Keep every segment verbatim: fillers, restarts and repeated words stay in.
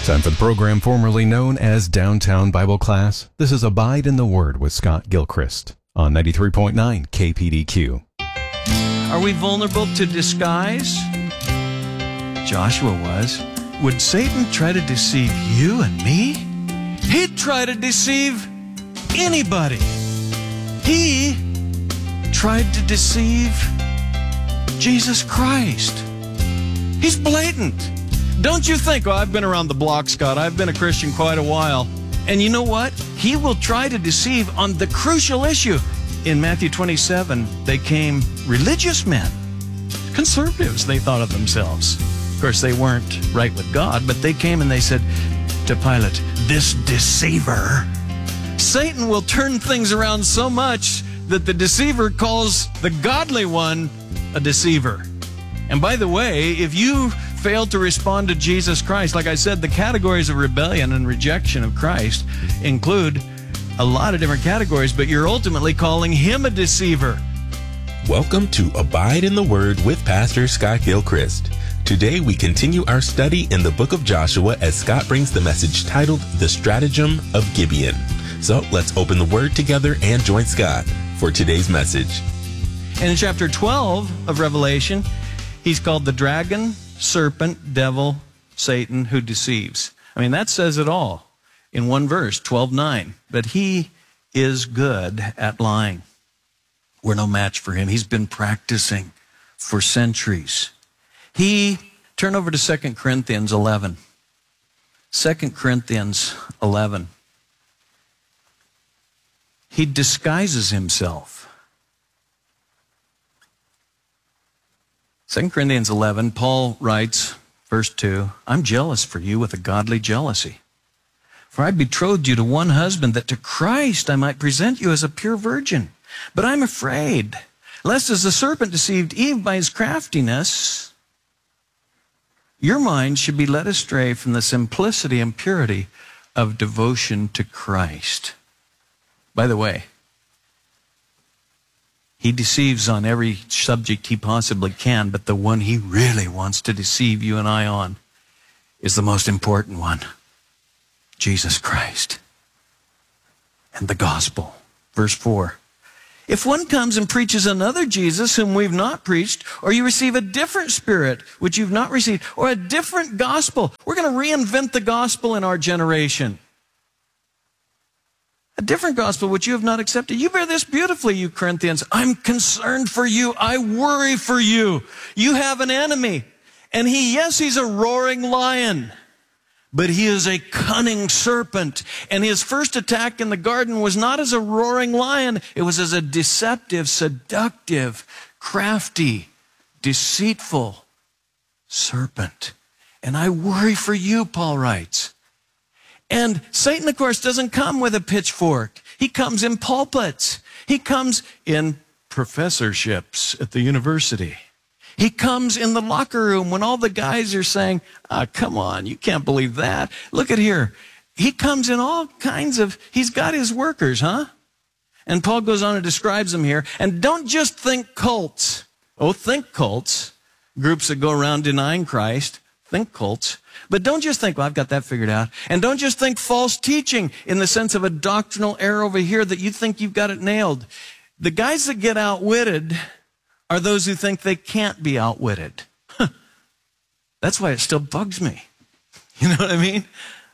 Time for the program formerly known as Downtown Bible Class. This is Abide in the Word with Scott Gilchrist on ninety-three point nine K P D Q. Are we vulnerable to disguise? Joshua was. Would Satan try to deceive you and me? He'd try to deceive anybody. He tried to deceive Jesus Christ. He's blatant. Don't you think, well, I've been around the block, Scott. I've been a Christian quite a while. And you know what? He will try to deceive on the crucial issue. In Matthew twenty-seven, they came religious men. Conservatives, they thought of themselves. Of course, they weren't right with God, but they came and they said to Pilate, this deceiver. Satan will turn things around so much that the deceiver calls the godly one a deceiver. And by the way, if you fail to respond to Jesus Christ, like I said, the categories of rebellion and rejection of Christ include a lot of different categories, but you're ultimately calling him a deceiver. Welcome to Abide in the Word with Pastor Scott Gilchrist. Today we continue our study in the book of Joshua as Scott brings the message titled The Stratagem of Gibeon. So let's open the Word together and join Scott for today's message. And in chapter twelve of Revelation, he's called the dragon, serpent, devil, Satan, who deceives. I mean, that says it all in one verse, twelve nine. But he is good at lying. We're no match for him. He's been practicing for centuries. He, turn over to Second Corinthians eleven. Second Corinthians eleven. He disguises himself. Second Corinthians eleven, Paul writes, verse two, I'm jealous for you with a godly jealousy. For I betrothed you to one husband, that to Christ I might present you as a pure virgin. But I'm afraid, lest as the serpent deceived Eve by his craftiness, your mind should be led astray from the simplicity and purity of devotion to Christ. By the way, he deceives on every subject he possibly can, but the one he really wants to deceive you and I on is the most important one, Jesus Christ and the gospel. Verse four, if one comes and preaches another Jesus whom we've not preached, or you receive a different spirit which you've not received, or a different gospel, we're going to reinvent the gospel in our generation. A different gospel which you have not accepted. You bear this beautifully, you Corinthians. I'm concerned for you. I worry for you. You have an enemy. And he, yes, he's a roaring lion, but he is a cunning serpent. And his first attack in the garden was not as a roaring lion. It was as a deceptive, seductive, crafty, deceitful serpent. And I worry for you, Paul writes. And Satan, of course, doesn't come with a pitchfork. He comes in pulpits. He comes in professorships at the university. He comes in the locker room when all the guys are saying, ah, oh, come on, you can't believe that. Look at here. He comes in all kinds of, he's got his workers, huh? And Paul goes on and describes them here. And don't just think cults. Oh, think cults. Groups that go around denying Christ. Think cults. But don't just think, well, I've got that figured out. And don't just think false teaching in the sense of a doctrinal error over here that you think you've got it nailed. The guys that get outwitted are those who think they can't be outwitted. That's why it still bugs me. You know what I mean?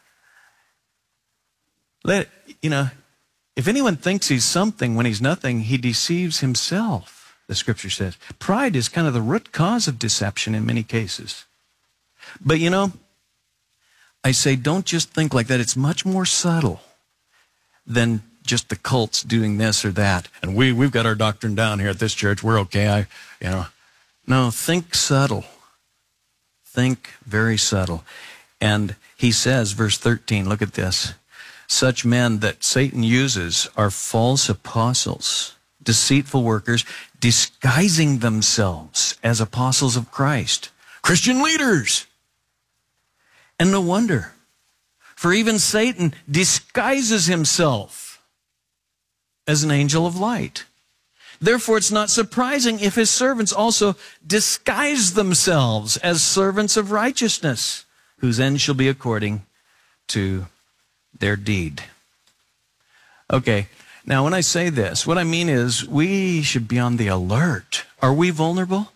Let, you know, if anyone thinks he's something when he's nothing, he deceives himself, the scripture says. Pride is kind of the root cause of deception in many cases. But you know, I say don't just think like that. It's much more subtle than just the cults doing this or that. And we, we've got our doctrine down here at this church. We're okay. I, you know, no, think subtle. Think very subtle. And he says, verse thirteen, look at this. Such men that Satan uses are false apostles, deceitful workers, disguising themselves as apostles of Christ. Christian leaders. And no wonder, for even Satan disguises himself as an angel of light. Therefore, it's not surprising if his servants also disguise themselves as servants of righteousness, whose end shall be according to their deed. Okay, now when I say this, what I mean is we should be on the alert. Are we vulnerable?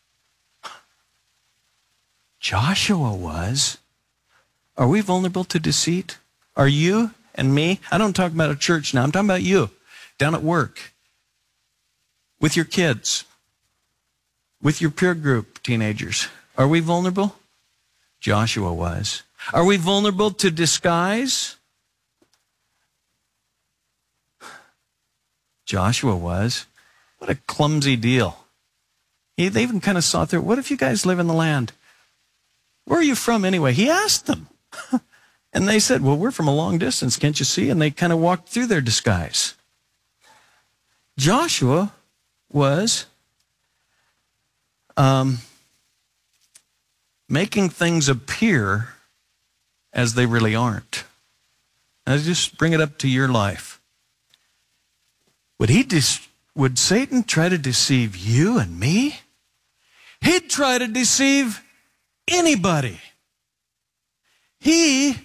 Joshua was. Are we vulnerable to deceit? Are you and me? I don't talk about a church now. I'm talking about you, down at work, with your kids, with your peer group, teenagers. Are we vulnerable? Joshua was. Are we vulnerable to disguise? Joshua was. What a clumsy deal. He, they even kind of saw through, what if you guys live in the land? Where are you from anyway? He asked them. And they said, well, we're from a long distance, can't you see? And they kind of walked through their disguise. Joshua was um, making things appear as they really aren't. Now just bring it up to your life. Would he dis- would Satan try to deceive you and me? He'd try to deceive anybody. He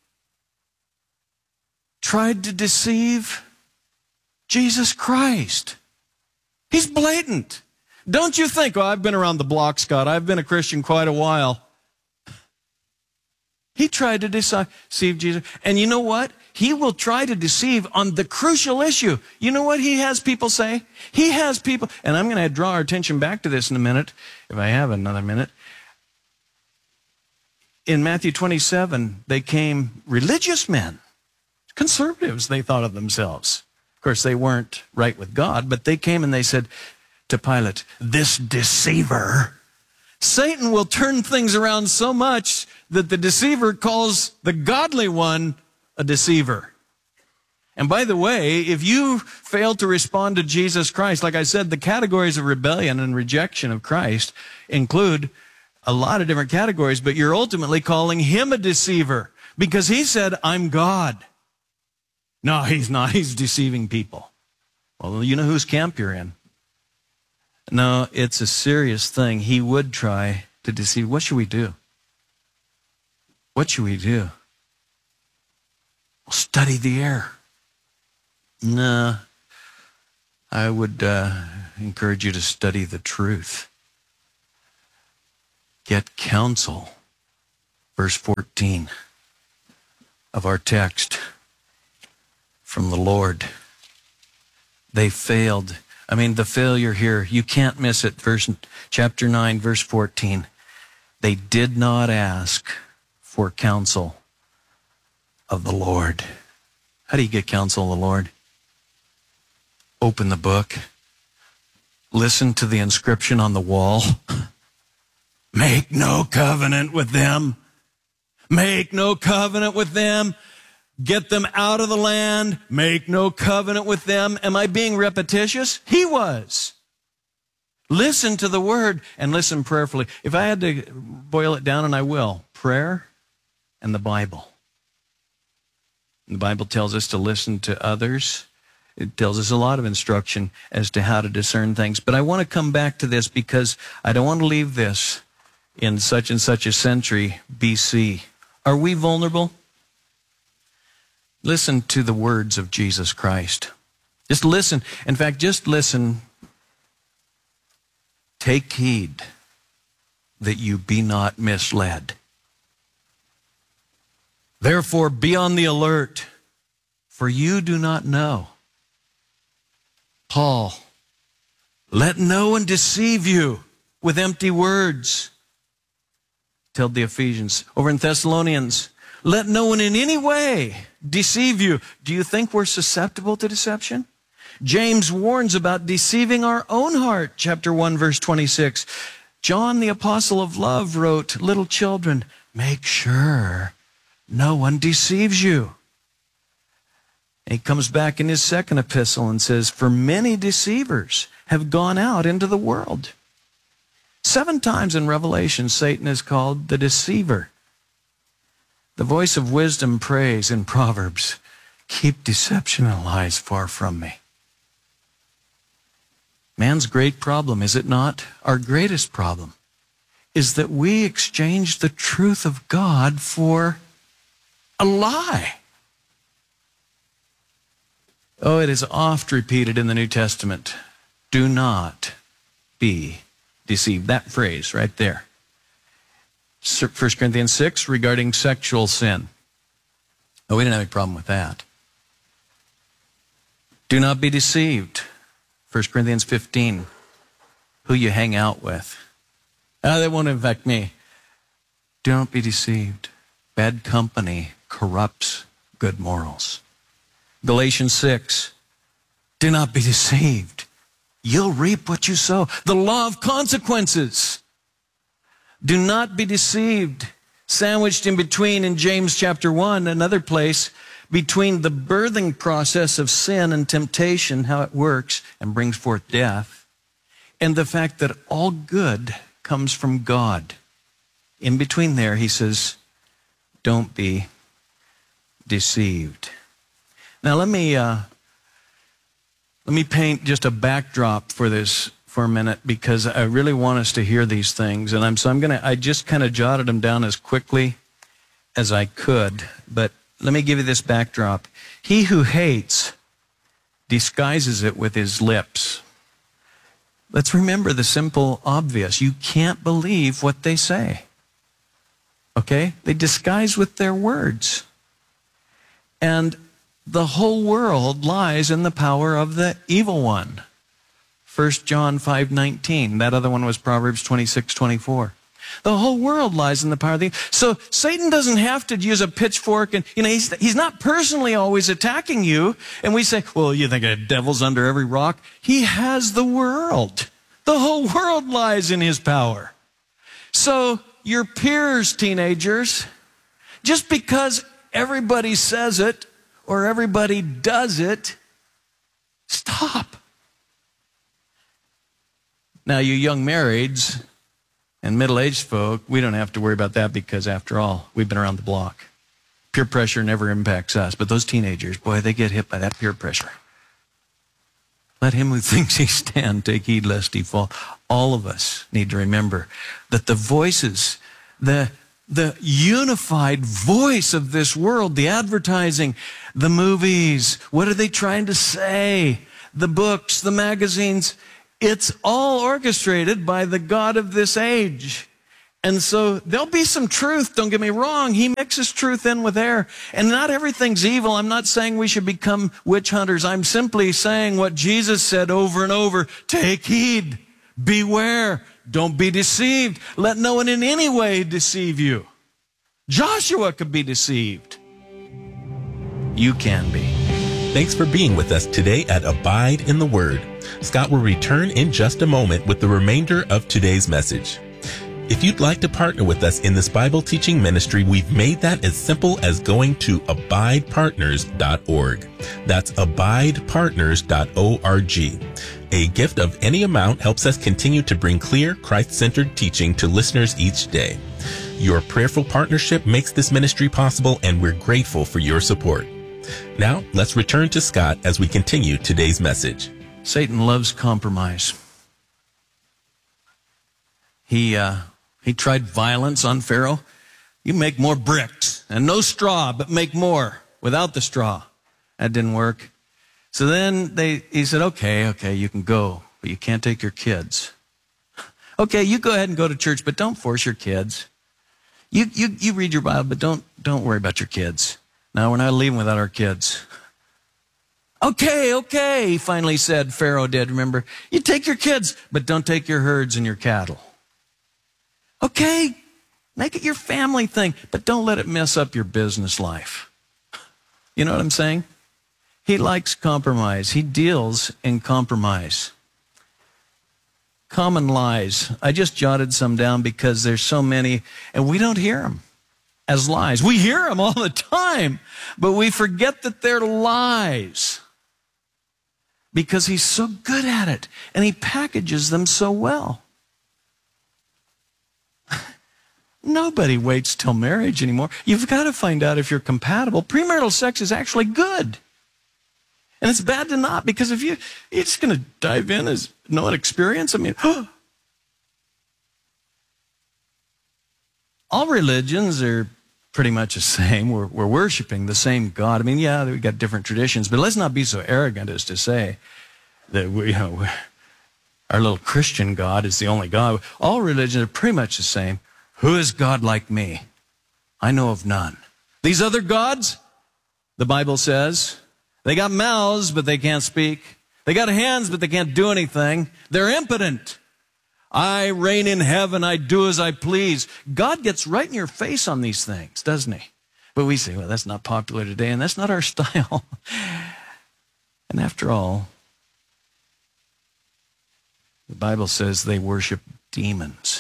tried to deceive Jesus Christ. He's blatant. Don't you think, oh, I've been around the block, Scott. I've been a Christian quite a while. He tried to deceive Jesus. And you know what? He will try to deceive on the crucial issue. You know what he has people say? He has people, and I'm going to draw our attention back to this in a minute, if I have another minute. In Matthew twenty-seven, they came religious men, conservatives, they thought of themselves. Of course, they weren't right with God, but they came and they said to Pilate, this deceiver. Satan will turn things around so much that the deceiver calls the godly one a deceiver. And by the way, if you fail to respond to Jesus Christ, like I said, the categories of rebellion and rejection of Christ include a lot of different categories, but you're ultimately calling him a deceiver because he said, I'm God. No, he's not. He's deceiving people. Well, you know whose camp you're in. No, it's a serious thing. He would try to deceive. What should we do? What should we do? Well, study the air. No, I would uh, encourage you to study the truth. Get counsel. Verse fourteen of our text from the Lord. They failed. I mean, the failure here, you can't miss it. Verse, chapter nine, verse fourteen. They did not ask for counsel of the Lord. How do you get counsel of the Lord? Open the book. Listen to the inscription on the wall. Make no covenant with them. Make no covenant with them. Get them out of the land. Make no covenant with them. Am I being repetitious? He was. Listen to the word and listen prayerfully. If I had to boil it down, and I will, prayer and the Bible. The Bible tells us to listen to others. It tells us a lot of instruction as to how to discern things. But I want to come back to this because I don't want to leave this in such and such a century B C. Are we vulnerable? Listen to the words of Jesus Christ. Just listen. In fact, just listen. Take heed that you be not misled. Therefore, be on the alert, for you do not know. Paul, let no one deceive you with empty words. Tell the Ephesians. Over in Thessalonians, let no one in any way deceive you. Do you think we're susceptible to deception? James warns about deceiving our own heart, chapter one, verse twenty-six. John, the apostle of love, wrote, little children, make sure no one deceives you. And he comes back in his second epistle and says, for many deceivers have gone out into the world. Seven times in Revelation, Satan is called the deceiver. The voice of wisdom prays in Proverbs, keep deception and lies far from me. Man's great problem, is it not? Our greatest problem is that we exchange the truth of God for a a lie. Oh, it is oft repeated in the New Testament. Do not be deceived. That phrase right there. First Corinthians six regarding sexual sin. Oh, we didn't have any problem with that. Do not be deceived. First Corinthians fifteen. Who you hang out with. Oh, that won't affect me. Don't be deceived. Bad company corrupts good morals. Galatians six. Do not be deceived. You'll reap what you sow. The law of consequences. Do not be deceived. Sandwiched in between in James chapter one, another place, between the birthing process of sin and temptation, how it works and brings forth death, and the fact that all good comes from God. In between there, he says, don't be deceived. Now let me uh, let me paint just a backdrop for this for a minute, because I really want us to hear these things, and I'm so I'm gonna I just kind of jotted them down as quickly as I could. But let me give you this backdrop. He who hates disguises it with his lips. Let's remember the simple obvious. You can't believe what they say. Okay? They disguise with their words. And the whole world lies in the power of the evil one. First John five nineteen. That other one was Proverbs twenty-six twenty-four. The whole world lies in the power of the evil. So Satan doesn't have to use a pitchfork, and you know he's he's not personally always attacking you. And we say, well, you think a devil's under every rock? He has the world. The whole world lies in his power. So your peers, teenagers, just because everybody says it or everybody does it, stop. Now, you young marrieds and middle-aged folk, we don't have to worry about that because, after all, we've been around the block. Peer pressure never impacts us. But those teenagers, boy, they get hit by that peer pressure. Let him who thinks he stand take heed lest he fall. All of us need to remember that the voices, the, the unified voice of this world, the advertising, the movies, what are they trying to say? The books, the magazines, it's all orchestrated by the God of this age. And so there'll be some truth, don't get me wrong. He mixes truth in with air. And not everything's evil. I'm not saying we should become witch hunters. I'm simply saying what Jesus said over and over. Take heed. Beware. Don't be deceived. Let no one in any way deceive you. Joshua could be deceived. You can be. Thanks for being with us today at Abide in the Word. Scott will return in just a moment with the remainder of today's message. If you'd like to partner with us in this Bible teaching ministry, we've made that as simple as going to abide partners dot org. That's abide partners dot org. A gift of any amount helps us continue to bring clear, Christ-centered teaching to listeners each day. Your prayerful partnership makes this ministry possible, and we're grateful for your support. Now, let's return to Scott as we continue today's message. Satan loves compromise. He, uh, he tried violence on Pharaoh. You make more bricks and no straw, but make more without the straw. That didn't work. So then they, he said, okay, okay, you can go, but you can't take your kids. Okay, you go ahead and go to church, but don't force your kids. You, you, you read your Bible, but don't, don't worry about your kids. No, we're not leaving without our kids. Okay, okay, he finally said, Pharaoh did, remember. You take your kids, but don't take your herds and your cattle. Okay, make it your family thing, but don't let it mess up your business life. You know what I'm saying? He likes compromise. He deals in compromise. Common lies. I just jotted some down because there's so many, and we don't hear them as lies. We hear them all the time, but we forget that they're lies because he's so good at it, and he packages them so well. Nobody waits till marriage anymore. You've got to find out if you're compatible. Premarital sex is actually good. And it's bad to not, because if you, you're just going to dive in as no experience, I mean, all religions are pretty much the same. We're, we're worshiping the same God. I mean, yeah, we got different traditions, but let's not be so arrogant as to say that we, you know, our little Christian God is the only God. All religions are pretty much the same. Who is God like me? I know of none. These other gods, the Bible says, they got mouths, but they can't speak. They got hands, but they can't do anything. They're impotent. I reign in heaven. I do as I please. God gets right in your face on these things, doesn't he? But we say, well, that's not popular today, and that's not our style. And after all, the Bible says they worship demons.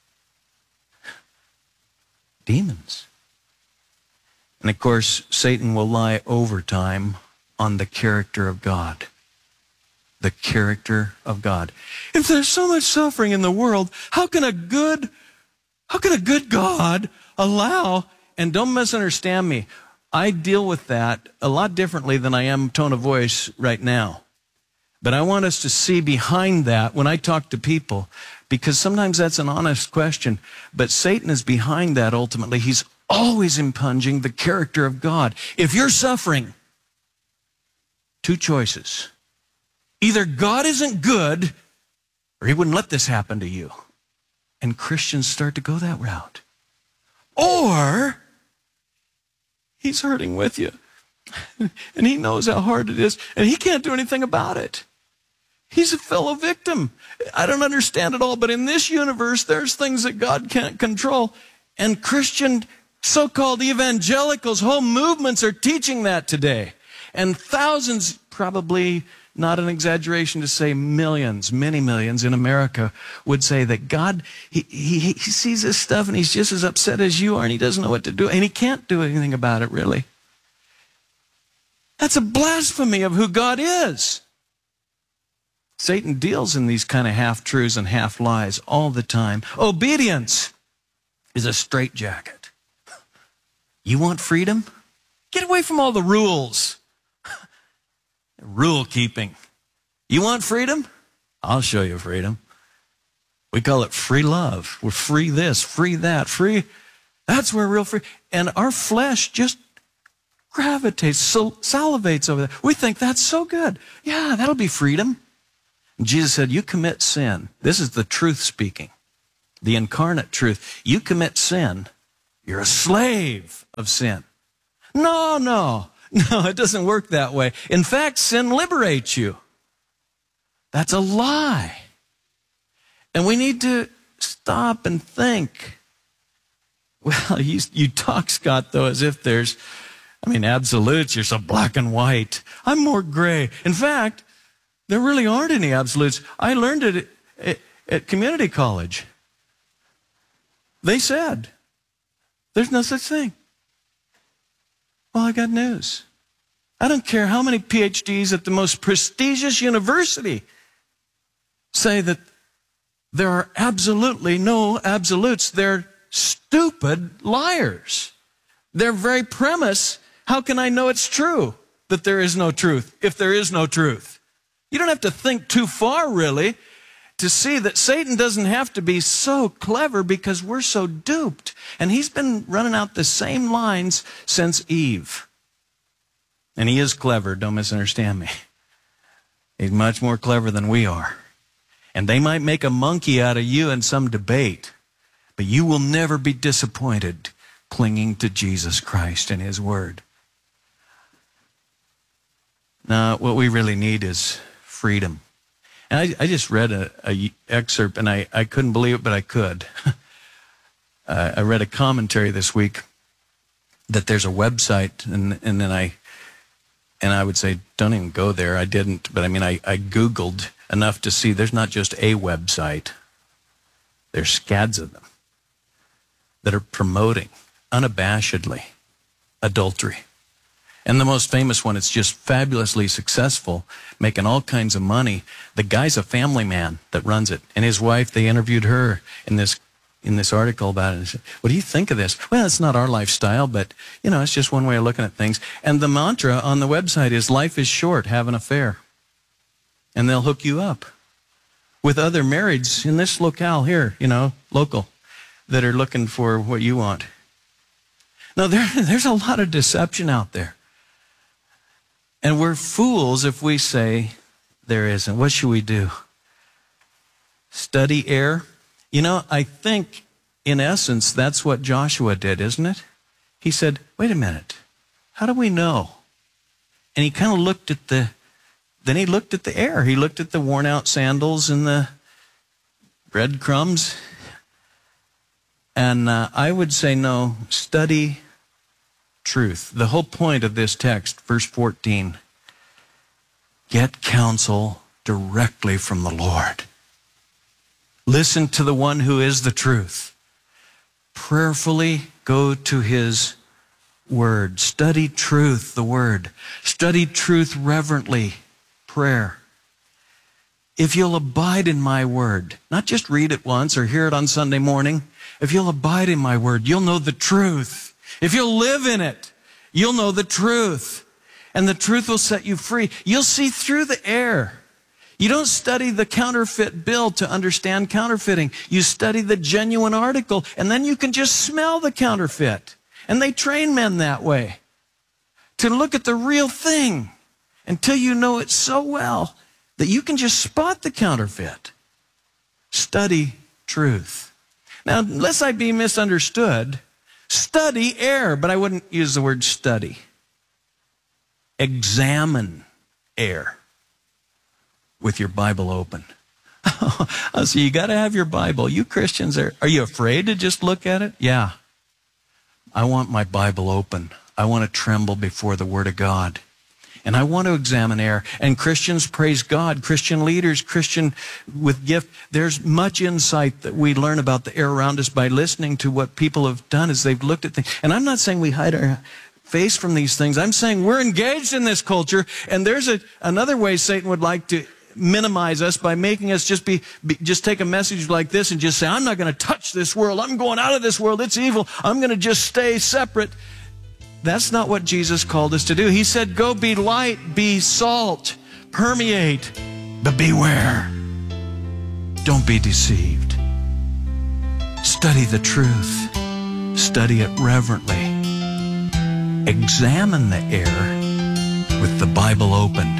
Demons. And of course, Satan will lie overtime on the character of God. The character of God. If there's so much suffering in the world, how can a good, how can a good God allow, and don't misunderstand me, I deal with that a lot differently than I am tone of voice right now. But I want us to see behind that when I talk to people, because sometimes that's an honest question, but Satan is behind that ultimately. He's always impugning the character of God. If you're suffering, two choices. Either God isn't good, or he wouldn't let this happen to you. And Christians start to go that route. Or he's hurting with you. And he knows how hard it is, and he can't do anything about it. He's a fellow victim. I don't understand it all, but in this universe, there's things that God can't control. And Christian so-called evangelicals, whole movements are teaching that today. And thousands, probably not an exaggeration to say millions, many millions in America would say that God, he, he, he sees this stuff and he's just as upset as you are, and he doesn't know what to do, and he can't do anything about it, really. That's a blasphemy of who God is. Satan deals in these kind of half-truths and half-lies all the time. Obedience is a straitjacket. You want freedom? Get away from all the rules. Rule keeping. You want freedom? I'll show you freedom. We call it free love. We're free this, free that, free. That's where real free. And our flesh just gravitates, salivates over that. We think that's so good. Yeah, that'll be freedom. And Jesus said, you commit sin. This is the truth speaking. The incarnate truth. You commit sin, you're a slave of sin. No, no. No, it doesn't work that way. In fact, sin liberates you. That's a lie. And we need to stop and think. Well, you, you talk, Scott, though, as if there's, I mean, absolutes. You're so black and white. I'm more gray. In fact, there really aren't any absolutes. I learned it at, at community college. They said, there's no such thing. Well, I got news. I don't care how many P H Ds at the most prestigious university say that there are absolutely no absolutes. They're stupid liars. Their very premise, how can I know it's true that there is no truth if there is no truth? You don't have to think too far, really, to see that Satan doesn't have to be so clever because we're so duped. And he's been running out the same lines since Eve. And he is clever, don't misunderstand me. He's much more clever than we are. And they might make a monkey out of you in some debate, but you will never be disappointed clinging to Jesus Christ and his word. Now, what we really need is freedom. And I, I just read a, a excerpt, and I, I couldn't believe it, but I could. uh, I read a commentary this week that there's a website, and, and then I, and I would say, don't even go there. I didn't, but I mean, I, I Googled enough to see there's not just a website. There's scads of them that are promoting unabashedly adultery. And the most famous one, it's just fabulously successful, making all kinds of money. The guy's a family man that runs it. And his wife, they interviewed her in this in this article about it. And said, what do you think of this? Well, it's not our lifestyle, but, you know, it's just one way of looking at things. And the mantra on the website is, life is short, have an affair. And they'll hook you up with other marrieds in this locale here, you know, local, that are looking for what you want. No, there, there's a lot of deception out there. And we're fools if we say there isn't. What should we do? Study error? You know, I think in essence that's what Joshua did, isn't it? He said, wait a minute, how do we know? And he kind of looked at the, then he looked at the air. He looked at the worn out sandals and the breadcrumbs. And uh, I would say no, study truth. The whole point of this text, verse fourteen, get counsel directly from the Lord. Listen to the one who is the truth. Prayerfully go to his word. Study truth, the word. Study truth reverently, prayer. If you'll abide in my word, not just read it once or hear it on Sunday morning, if you'll abide in my word, you'll know the truth. If you'll live in it, you'll know the truth. And the truth will set you free. You'll see through the air. You don't study the counterfeit bill to understand counterfeiting. You study the genuine article, and then you can just smell the counterfeit. And they train men that way, to look at the real thing until you know it so well that you can just spot the counterfeit. Study truth. Now, lest I be misunderstood, study error, but I wouldn't use the word study. Examine error with your Bible open. Oh, so you got to have your Bible. You Christians, are, are you afraid to just look at it? Yeah. I want my Bible open. I want to tremble before the Word of God. And I want to examine error. And Christians, praise God, Christian leaders, Christian with gift, there's much insight that we learn about the error around us by listening to what people have done as they've looked at things. And I'm not saying we hide our face from these things. I'm saying we're engaged in this culture, and there's a, another way Satan would like to minimize us by making us just be, be just take a message like this and just say, I'm not going to touch this world. I'm going out of this world. It's evil. I'm going to just stay separate. That's not what Jesus called us to do. He said, go be light, be salt, permeate, but beware. Don't be deceived. Study the truth. Study it reverently. Examine the error with the Bible open.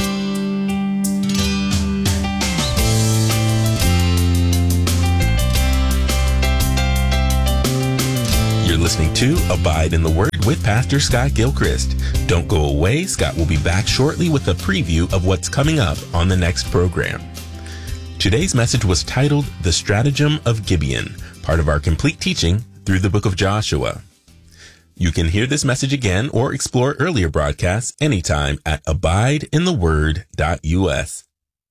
You're listening to Abide in the Word with Pastor Scott Gilchrist. Don't go away. Scott will be back shortly with a preview of what's coming up on the next program. Today's message was titled The Stratagem of Gibeon, part of our complete teaching through the book of Joshua. You can hear this message again or explore earlier broadcasts anytime at abide in the word dot U S.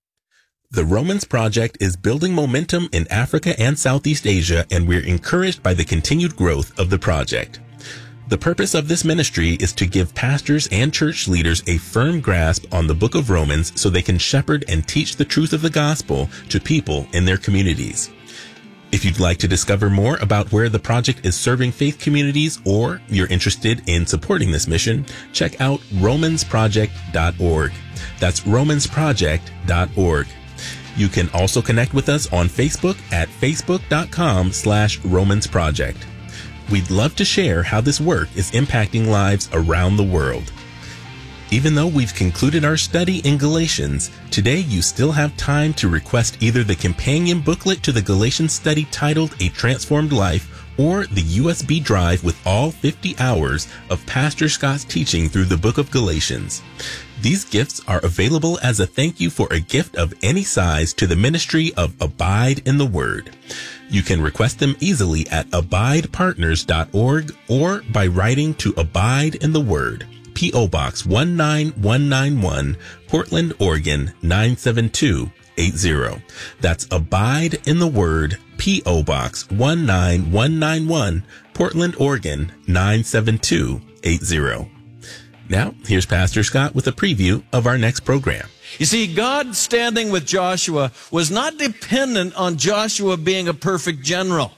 The Romans Project is building momentum in Africa and Southeast Asia, and we're encouraged by the continued growth of the project. The purpose of this ministry is to give pastors and church leaders a firm grasp on the book of Romans so they can shepherd and teach the truth of the gospel to people in their communities. If you'd like to discover more about where the project is serving faith communities, or you're interested in supporting this mission, check out romans project dot org. That's romans project dot org. You can also connect with us on Facebook at facebook.com slash Romans Project. We'd love to share how this work is impacting lives around the world. Even though we've concluded our study in Galatians, today you still have time to request either the companion booklet to the Galatians study titled A Transformed Life, or the U S B drive with all fifty hours of Pastor Scott's teaching through the book of Galatians. These gifts are available as a thank you for a gift of any size to the ministry of Abide in the Word. You can request them easily at abide partners dot org or by writing to Abide in the Word, P O Box one nine one nine one, Portland, Oregon nine seven two eight zero. That's Abide in the Word, P O Box one nine one nine one, Portland, Oregon nine seven two eight zero. Now, here's Pastor Scott with a preview of our next program. You see, God standing with Joshua was not dependent on Joshua being a perfect general.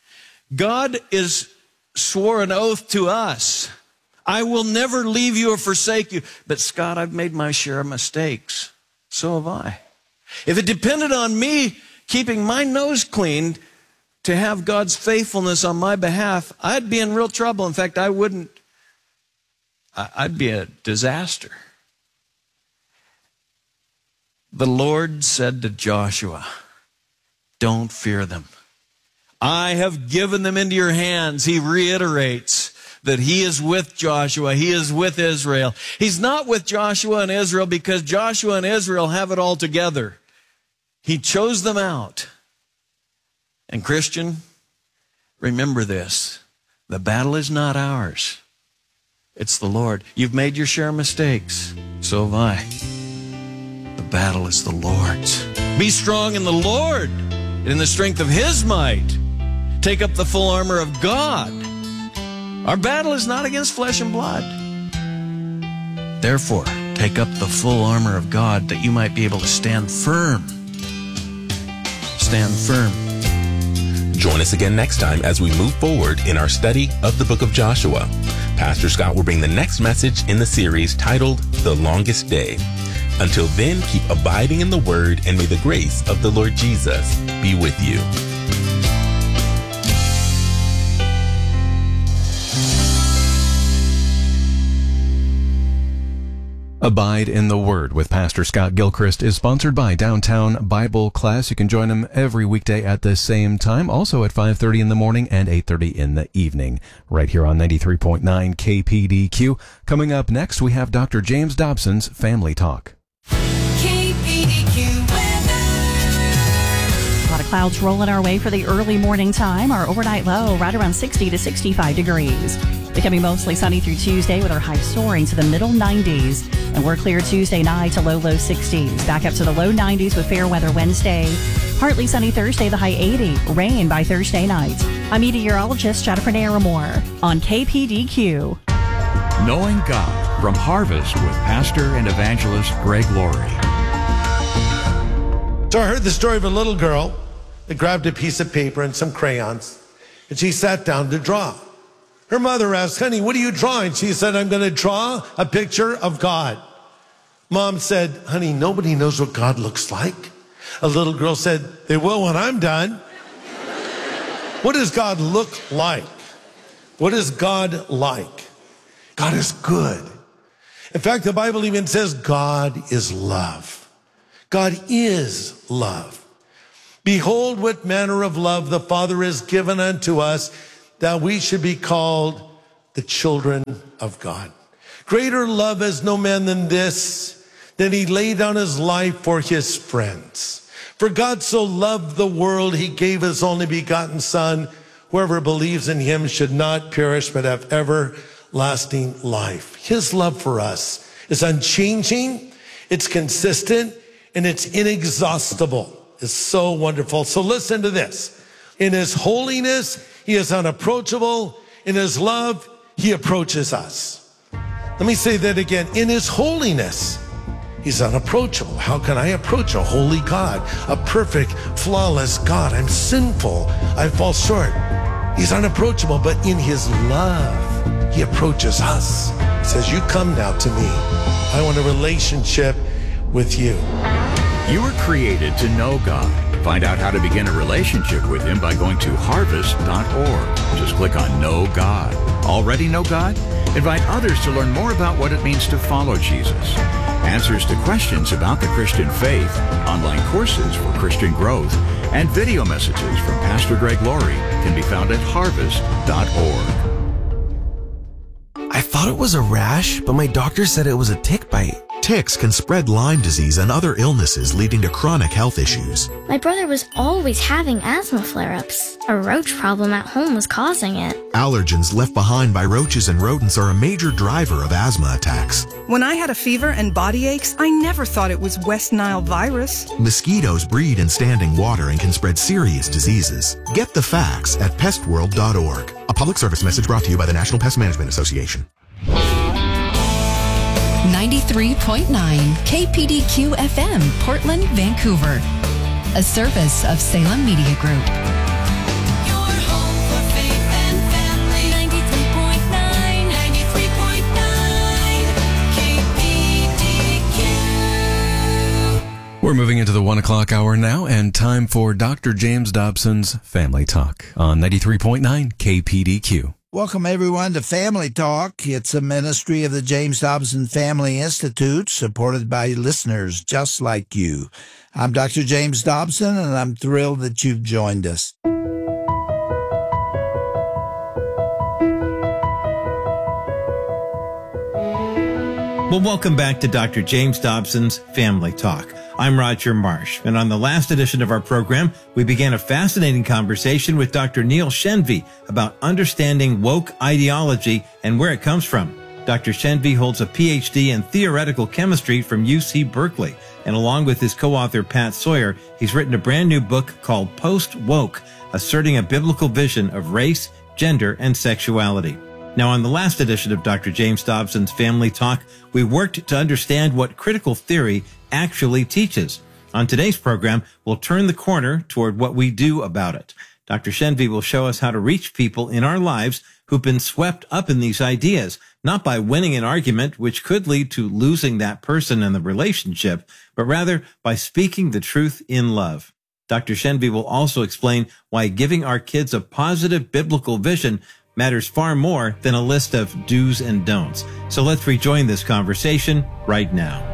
God is swore an oath to us. I will never leave you or forsake you. But Scott, I've made my share of mistakes. So have I. If it depended on me keeping my nose clean, to have God's faithfulness on my behalf, I'd be in real trouble. In fact, I wouldn't, I'd be a disaster. The Lord said to Joshua, don't fear them. I have given them into your hands. He reiterates that he is with Joshua. He is with Israel. He's not with Joshua and Israel because Joshua and Israel have it all together. He chose them out. And Christian, remember this. The battle is not ours. It's the Lord. You've made your share of mistakes. So have I. The battle is the Lord's. Be strong in the Lord and in the strength of his might. Take up the full armor of God. Our battle is not against flesh and blood. Therefore, take up the full armor of God that you might be able to stand firm. Stand firm. Join us again next time as we move forward in our study of the book of Joshua. Pastor Scott will bring the next message in the series titled The Longest Day. Until then, keep abiding in the Word, and may the grace of the Lord Jesus be with you. Abide in the Word with Pastor Scott Gilchrist is sponsored by Downtown Bible Class. You can join him every weekday at the same time, also at five thirty in the morning and eight thirty in the evening, right here on ninety-three point nine K P D Q. Coming up next, we have Doctor James Dobson's Family Talk. K P D Q weather. A lot of clouds rolling our way for the early morning time. Our overnight low right around sixty to sixty-five degrees. Becoming mostly sunny through Tuesday with our high soaring to the middle nineties. And we're clear Tuesday night to low, low sixties. Back up to the low nineties with fair weather Wednesday. Partly sunny Thursday, the high eighty. Rain by Thursday night. I'm meteorologist Jennifer Naramore on K P D Q. Knowing God from Harvest with Pastor and Evangelist Greg Laurie. So I heard the story of a little girl that grabbed a piece of paper and some crayons, and she sat down to draw. Her mother asked, honey, what are you drawing? She said, I'm going to draw a picture of God. Mom said, honey, nobody knows what God looks like. A little girl said, they will when I'm done. What does God look like? What is God like? God is good. In fact, the Bible even says God is love. God is love. Behold, what manner of love the Father has given unto us, that we should be called the children of God. Greater love has no man than this, that he laid down his life for his friends. For God so loved the world, he gave his only begotten Son. Whoever believes in him should not perish, but have everlasting life. His love for us is unchanging, it's consistent, and it's inexhaustible. It's so wonderful. So listen to this. In his holiness, he is unapproachable. In his love, he approaches us. Let me say that again. In his holiness, he's unapproachable. How can I approach a holy God, a perfect, flawless God? I'm sinful. I fall short. He's unapproachable, but in his love, he approaches us. He says, you come now to me. I want a relationship with you. You were created to know God. Find out how to begin a relationship with him by going to harvest dot org. Just click on Know God. Already know God? Invite others to learn more about what it means to follow Jesus. Answers to questions about the Christian faith, online courses for Christian growth, and video messages from Pastor Greg Laurie can be found at harvest dot org. I thought it was a rash, but my doctor said it was a tick bite. Ticks can spread Lyme disease and other illnesses, leading to chronic health issues. My brother was always having asthma flare-ups. A roach problem at home was causing it. Allergens left behind by roaches and rodents are a major driver of asthma attacks. When I had a fever and body aches, I never thought it was West Nile virus. Mosquitoes breed in standing water and can spread serious diseases. Get the facts at pest world dot org. A public service message brought to you by the National Pest Management Association. ninety-three point nine K P D Q F M, Portland, Vancouver. A service of Salem Media Group. Your home for faith and family. ninety-three point nine, ninety-three point nine K P D Q. We're We're moving into the one o'clock hour now, and time for Doctor James Dobson's Family Talk on ninety-three point nine K P D Q. Welcome, everyone, to Family Talk. It's a ministry of the James Dobson Family Institute, supported by listeners just like you. I'm Doctor James Dobson, and I'm thrilled that you've joined us. Well, welcome back to Doctor James Dobson's Family Talk. I'm Roger Marsh, and on the last edition of our program, we began a fascinating conversation with Doctor Neil Shenvi about understanding woke ideology and where it comes from. Doctor Shenvi holds a P H D in theoretical chemistry from U C Berkeley, and along with his co-author Pat Sawyer, he's written a brand new book called Post-Woke, asserting a biblical vision of race, gender, and sexuality. Now, on the last edition of Doctor James Dobson's Family Talk, we worked to understand what critical theory actually teaches. On today's program, we'll turn the corner toward what we do about it. Doctor Shenvi will show us how to reach people in our lives who've been swept up in these ideas, not by winning an argument, which could lead to losing that person in the relationship, but rather by speaking the truth in love. Doctor Shenvi will also explain why giving our kids a positive biblical vision matters far more than a list of do's and don'ts. So let's rejoin this conversation right now.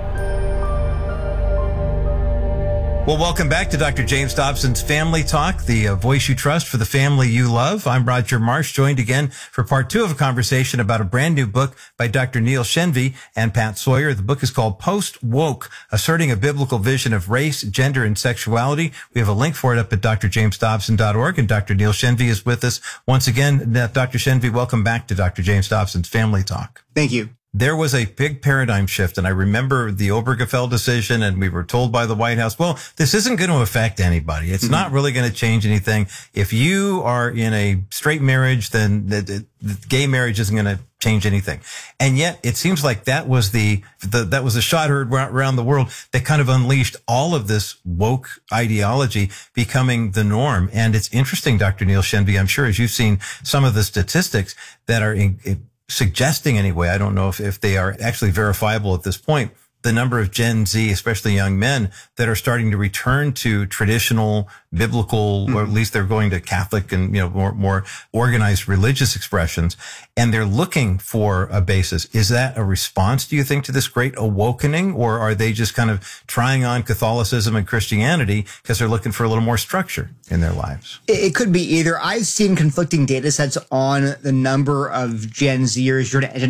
Well, welcome back to Doctor James Dobson's Family Talk, the uh, voice you trust for the family you love. I'm Roger Marsh, joined again for part two of a conversation about a brand new book by Doctor Neil Shenvi and Pat Sawyer. The book is called Post-Woke, Asserting a Biblical Vision of Race, Gender, and Sexuality. We have a link for it up at d r james dobson dot org, and Doctor Neil Shenvi is with us once again. Doctor Shenvi, welcome back to Doctor James Dobson's Family Talk. Thank you. There was a big paradigm shift, and I remember the Obergefell decision, and we were told by the White House, well, this isn't going to affect anybody. It's mm-hmm. not really going to change anything. If you are in a straight marriage, then the, the, the gay marriage isn't going to change anything. And yet it seems like that was the, the that was a shot heard around the world that kind of unleashed all of this woke ideology becoming the norm. And it's interesting, Doctor Neil Shenvi, I'm sure as you've seen some of the statistics that are in, in suggesting anyway, I don't know if, if they are actually verifiable at this point, the number of Gen Z, especially young men, that are starting to return to traditional biblical, mm-hmm. or at least they're going to Catholic and, you know, more, more organized religious expressions, and they're looking for a basis. Is that a response, do you think, to this great awakening, or are they just kind of trying on Catholicism and Christianity because they're looking for a little more structure in their lives? It could be either. I've seen conflicting data sets on the number of Gen Zers,